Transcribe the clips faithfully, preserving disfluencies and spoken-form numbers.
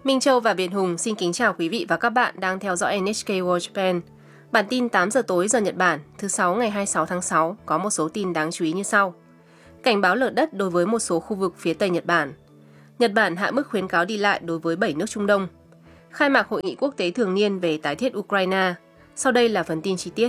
Minh Châu và Việt Hùng xin kính chào quý vị và các bạn đang theo dõi en hát ca World Japan. Bản tin tám giờ tối giờ Nhật Bản, thứ sáu ngày hai mươi sáu tháng sáu có một số tin đáng chú ý như sau. Cảnh báo lở đất đối với một số khu vực phía Tây Nhật Bản. Nhật Bản hạ mức khuyến cáo đi lại đối với bảy nước Trung Đông. Khai mạc hội nghị quốc tế thường niên về tái thiết Ukraine. Sau đây là phần tin chi tiết.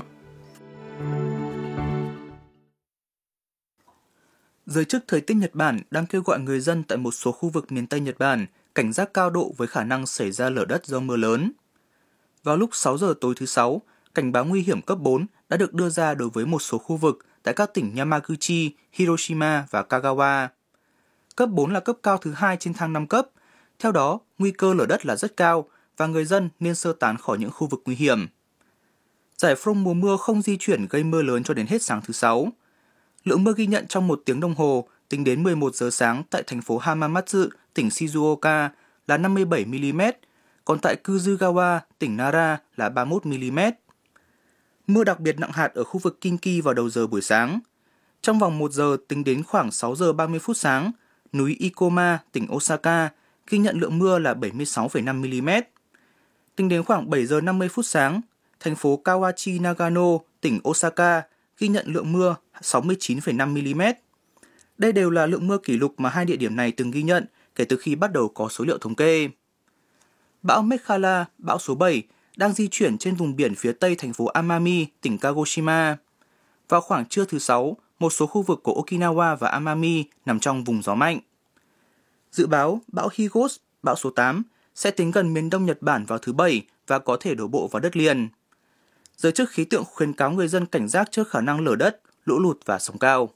Giới chức thời tiết Nhật Bản đang kêu gọi người dân tại một số khu vực miền Tây Nhật Bản cảnh giác cao độ với khả năng xảy ra lở đất do mưa lớn. Vào lúc sáu giờ tối thứ Sáu, cảnh báo nguy hiểm cấp bốn đã được đưa ra đối với một số khu vực tại các tỉnh Yamaguchi, Hiroshima và Kagawa. Cấp bốn là cấp cao thứ hai trên thang năm cấp. Theo đó, nguy cơ lở đất là rất cao và người dân nên sơ tán khỏi những khu vực nguy hiểm. Giải phóng mùa mưa không di chuyển gây mưa lớn cho đến hết sáng thứ Sáu. Lượng mưa ghi nhận trong một tiếng đồng hồ tính đến mười một giờ sáng tại thành phố Hamamatsu, tỉnh Shizuoka là năm mươi bảy mi-li-mét, còn tại Kuzugawa, tỉnh Nara là ba mươi mốt mi-li-mét. Mưa đặc biệt nặng hạt ở khu vực Kinki vào đầu giờ buổi sáng. Trong vòng một giờ tính đến khoảng sáu giờ ba mươi phút sáng, núi Ikoma, tỉnh Osaka ghi nhận lượng mưa là bảy mươi sáu phẩy năm mi-li-mét. Tính đến khoảng bảy giờ năm mươi phút sáng, thành phố Kawachi Nagano, tỉnh Osaka ghi nhận lượng mưa sáu mươi chín phẩy năm mi-li-mét. Đây đều là lượng mưa kỷ lục mà hai địa điểm này từng ghi nhận kể từ khi bắt đầu có số liệu thống kê. Bão Mekhala, bão số bảy, đang di chuyển trên vùng biển phía tây thành phố Amami, tỉnh Kagoshima. Vào khoảng trưa thứ Sáu, một số khu vực của Okinawa và Amami nằm trong vùng gió mạnh. Dự báo bão Higos, bão số tám, sẽ tiến gần miền đông Nhật Bản vào thứ Bảy và có thể đổ bộ vào đất liền. Giới chức khí tượng khuyến cáo người dân cảnh giác trước khả năng lở đất, lũ lụt và sóng cao.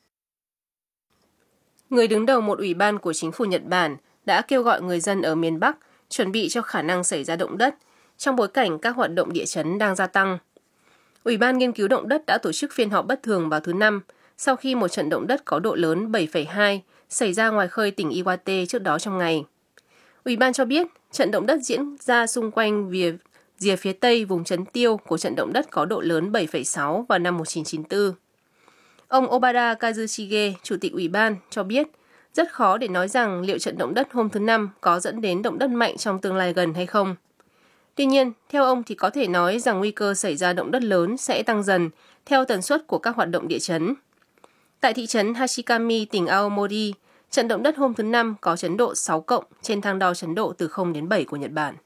Người đứng đầu một ủy ban của chính phủ Nhật Bản đã kêu gọi người dân ở miền Bắc chuẩn bị cho khả năng xảy ra động đất trong bối cảnh các hoạt động địa chấn đang gia tăng. Ủy ban nghiên cứu động đất đã tổ chức phiên họp bất thường vào thứ Năm sau khi một trận động đất có độ lớn bảy phẩy hai xảy ra ngoài khơi tỉnh Iwate trước đó trong ngày. Ủy ban cho biết trận động đất diễn ra xung quanh rìa, rìa phía tây vùng chấn tiêu của trận động đất có độ lớn bảy phẩy sáu vào năm một nghìn chín trăm chín mươi tư. Ông Obada Kazushige, chủ tịch ủy ban, cho biết rất khó để nói rằng liệu trận động đất hôm thứ Năm có dẫn đến động đất mạnh trong tương lai gần hay không. Tuy nhiên, theo ông thì có thể nói rằng nguy cơ xảy ra động đất lớn sẽ tăng dần theo tần suất của các hoạt động địa chấn. Tại thị trấn Hashikami, tỉnh Aomori, trận động đất hôm thứ Năm có chấn độ sáu cộng trên thang đo chấn độ từ không đến bảy của Nhật Bản.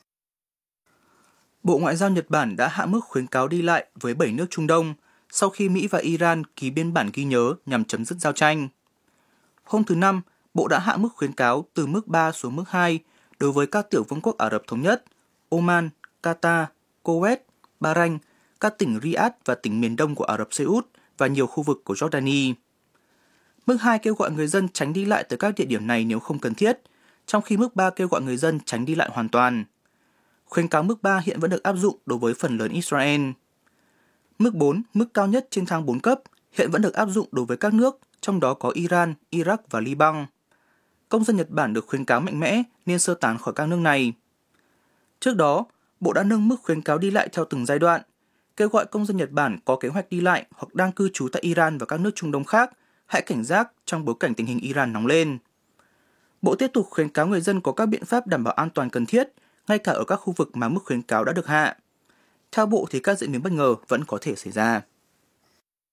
Bộ Ngoại giao Nhật Bản đã hạ mức khuyến cáo đi lại với bảy nước Trung Đông sau khi Mỹ và Iran ký biên bản ghi nhớ nhằm chấm dứt giao tranh. Hôm thứ Năm, Bộ đã hạ mức khuyến cáo từ mức ba xuống mức hai đối với các tiểu vương quốc Ả Rập Thống Nhất, Oman, Qatar, Kuwait, Bahrain, các tỉnh Riyadh và tỉnh miền đông của Ả Rập Xê Út và nhiều khu vực của Jordani. Mức hai kêu gọi người dân tránh đi lại tới các địa điểm này nếu không cần thiết, trong khi mức ba kêu gọi người dân tránh đi lại hoàn toàn. Khuyến cáo mức ba hiện vẫn được áp dụng đối với phần lớn Israel. Mức bốn, mức cao nhất trên thang bốn cấp, hiện vẫn được áp dụng đối với các nước, trong đó có Iran, Iraq và Liban. Công dân Nhật Bản được khuyến cáo mạnh mẽ nên sơ tán khỏi các nước này. Trước đó, Bộ đã nâng mức khuyến cáo đi lại theo từng giai đoạn, kêu gọi công dân Nhật Bản có kế hoạch đi lại hoặc đang cư trú tại Iran và các nước Trung Đông khác hãy cảnh giác trong bối cảnh tình hình Iran nóng lên. Bộ tiếp tục khuyến cáo người dân có các biện pháp đảm bảo an toàn cần thiết, ngay cả ở các khu vực mà mức khuyến cáo đã được hạ. Theo Bộ thì các diễn biến bất ngờ vẫn có thể xảy ra.